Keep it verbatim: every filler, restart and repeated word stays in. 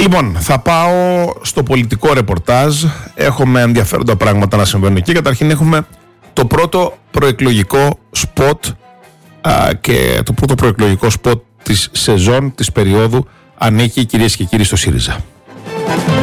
Λοιπόν, θα πάω στο πολιτικό ρεπορτάζ. Έχουμε ενδιαφέροντα πράγματα να συμβαίνουν εκεί. Καταρχήν έχουμε το πρώτο προεκλογικό σποτ α, και το πρώτο προεκλογικό σποτ της σεζόν, της περίοδου, ανήκει, κυρίες και κύριοι, στο ΣΥΡΙΖΑ.